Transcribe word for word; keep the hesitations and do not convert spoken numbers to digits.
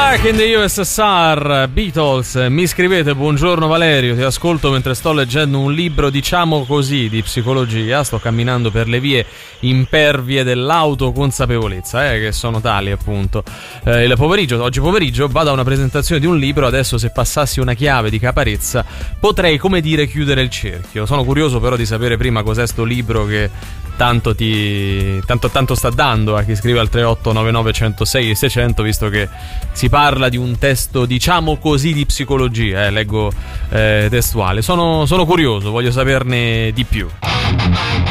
Back in the U S S R, Beatles. Mi scrivete: buongiorno Valerio, ti ascolto mentre sto leggendo un libro, diciamo così, di psicologia. Sto camminando per le vie impervie dell'autoconsapevolezza, eh, che sono tali appunto. Eh, il pomeriggio, oggi pomeriggio vado a una presentazione di un libro. Adesso, se passassi una chiave di Caparezza, potrei, come dire, chiudere il cerchio. Sono curioso però di sapere prima cos'è sto libro che tanto ti tanto tanto sta dando a chi scrive al tre otto nove nove uno zero sei seicento, visto che si parla di un testo, diciamo così, di psicologia, eh, leggo eh, testuale. Sono, sono curioso, voglio saperne di più.